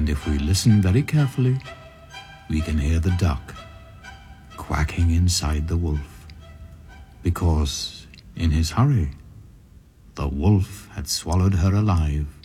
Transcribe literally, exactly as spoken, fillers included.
And if we listen very carefully, we can hear the duck quacking inside the wolf, because in his hurry, the wolf had swallowed her alive.